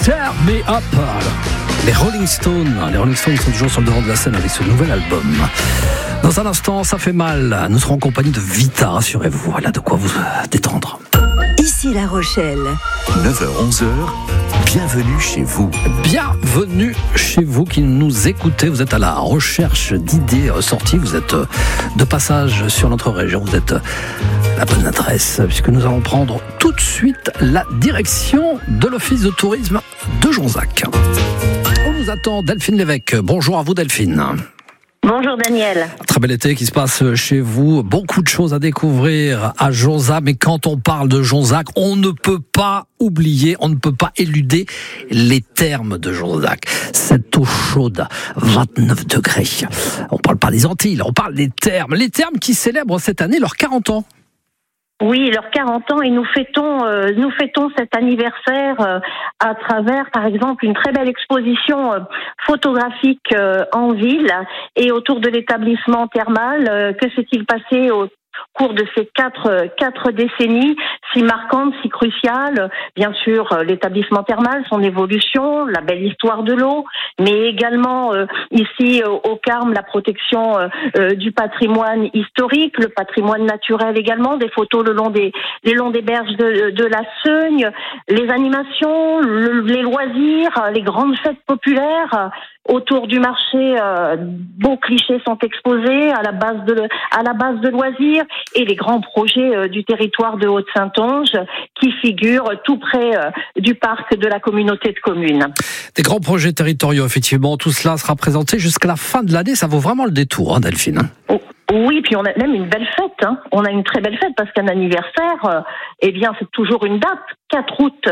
Tear Me Up. Les Rolling Stones sont toujours sur le devant de la scène avec ce nouvel album. Dans un instant, ça fait mal. Nous serons en compagnie de Vita, rassurez-vous. Voilà de quoi vous détendre. Ici La Rochelle. 9h-11h, bienvenue chez vous. Bienvenue chez vous qui nous écoutez. Vous êtes à la recherche d'idées sorties. Vous êtes de passage sur notre région. Vous êtes la bonne adresse, puisque nous allons prendre tout de suite la direction de l'Office de tourisme de Jonzac. On nous attend Delphine Lévesque. Bonjour à vous Delphine. Bonjour Daniel. Très bel été qui se passe chez vous, beaucoup de choses à découvrir à Jonzac, mais quand on parle de Jonzac, on ne peut pas oublier, on ne peut pas éluder les thermes de Jonzac. Cette eau chaude, 29 degrés. On parle pas des Antilles, on parle des thermes. Les thermes qui célèbrent cette année leurs 40 ans. Oui, leurs 40 ans et nous fêtons cet anniversaire à travers, par exemple, une très belle exposition photographique en ville et autour de l'établissement thermal. Que s'est-il passé au cours de ces quatre décennies si marquantes, si cruciales? Bien sûr, l'établissement thermal, son évolution, la belle histoire de l'eau, mais également ici au Carme, la protection du patrimoine historique, le patrimoine naturel également, des photos le long des berges de la Seugne, les animations, les loisirs, les grandes fêtes populaires. Autour du marché, beaux clichés sont exposés à la base de loisirs et les grands projets du territoire de Haute-Saintonge qui figurent tout près du parc de la communauté de communes. Des grands projets territoriaux, effectivement. Tout cela sera présenté jusqu'à la fin de l'année. Ça vaut vraiment le détour, Delphine. Oui, puis on a même une belle fête. On a une très belle fête parce qu'un anniversaire, c'est toujours une date. 4 août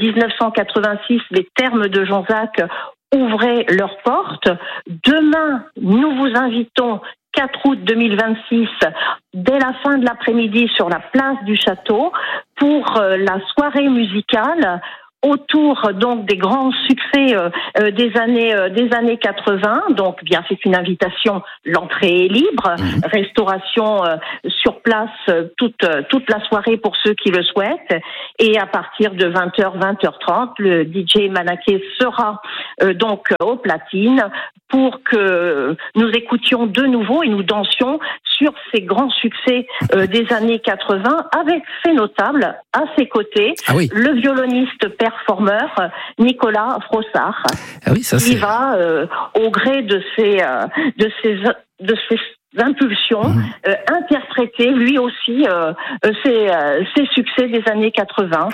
1986, les thermes de Jonzac ouvrez leurs portes. Demain, nous vous invitons 4 août 2026, dès la fin de l'après-midi sur la place du château, pour la soirée musicale autour donc des grands succès des années 80. Donc bien, c'est une invitation, l'entrée est libre, restauration sur place toute la soirée pour ceux qui le souhaitent, et à partir de 20h 20h30, le DJ Manaké sera donc aux platines pour que nous écoutions de nouveau et nous dansions sur ces grands succès des années 80, avec fait notable à ses côtés le violoniste performeur Nicolas Frossard, qui va au gré de ses impulsions interpréter lui aussi ses succès des années 80,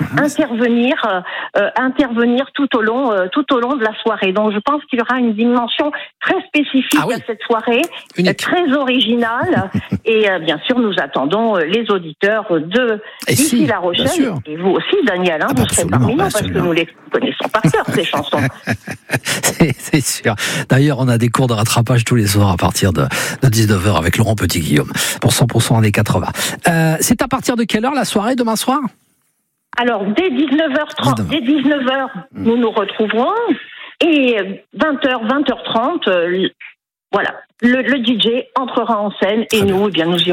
intervenir tout au long de la soirée. Donc je pense qu'il y aura une dimension très spécifique à cette soirée, très originale, et bien sûr nous attendons les auditeurs d'ici La Rochelle, et vous aussi Daniel, vous serez parmi nous parce que nous les connaissons par cœur ces chansons. c'est sûr. D'ailleurs on a des cours de rattrapage tous les soirs à partir de 19h avec Laurent Petit-Guillaume pour 100% années 80. C'est à partir de quelle heure la soirée demain soir? Alors dès 19h30, dès 19h nous nous retrouverons, et 20h 20h30 voilà, le DJ entrera en scène et nous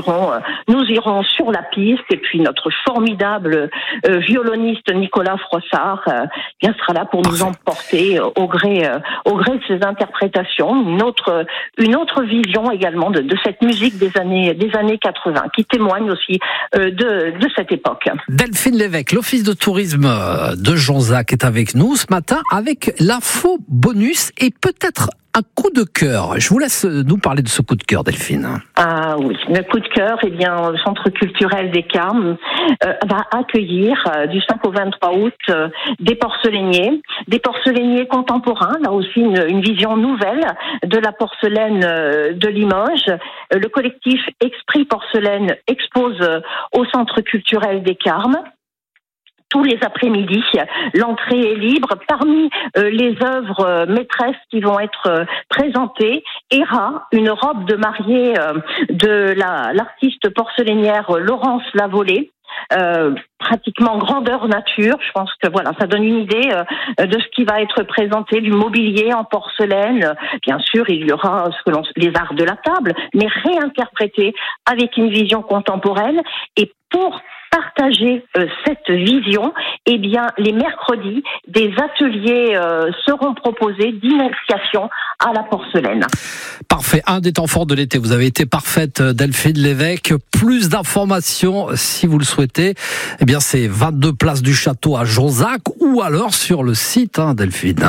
irons sur la piste, et puis notre formidable violoniste Nicolas Frossard sera là pour nous emporter au gré de ses interprétations, une autre vision également de cette musique des années 80 qui témoigne aussi de cette époque. Delphine Lévesque, l'Office de tourisme de Jonzac est avec nous ce matin avec l'info bonus et peut-être un coup de cœur. Je vous laisse nous parler de ce coup de cœur, Delphine. Ah oui, le coup de cœur, le Centre culturel des Carmes va accueillir du 5 au 23 août des porcelainiers contemporains, là aussi une vision nouvelle de la porcelaine de Limoges. Le collectif Esprit Porcelaine expose au Centre culturel des Carmes. Tous les après-midi, l'entrée est libre. Parmi les œuvres maîtresses qui vont être présentées, Héra, une robe de mariée de l'artiste porcelainière Laurence Lavolée, pratiquement grandeur nature. Je pense que ça donne une idée de ce qui va être présenté, du mobilier en porcelaine. Bien sûr, il y aura les arts de la table, mais réinterprété avec une vision contemporaine. Et pour partager cette vision, eh bien, les mercredis, des ateliers seront proposés d'initiation à la porcelaine. Parfait. Un des temps forts de l'été. Vous avez été parfaite, Delphine Lévesque. Plus d'informations, si vous le souhaitez, eh bien, c'est 22 place du Château à Jonzac ou alors sur le site, Delphine,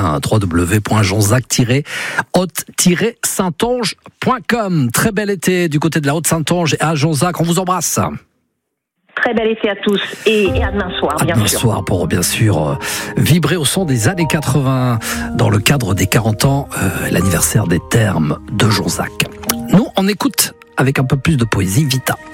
www.jonzac-haute-saintonge.com. Très bel été du côté de la Haute-Saintonge et à Jonzac. On vous embrasse. Très bel été à tous et à demain soir, bien sûr. Demain soir pour bien sûr vibrer au son des années 80 dans le cadre des 40 ans, l'anniversaire des thermes de Jonzac. Nous, on écoute avec un peu plus de poésie Vita.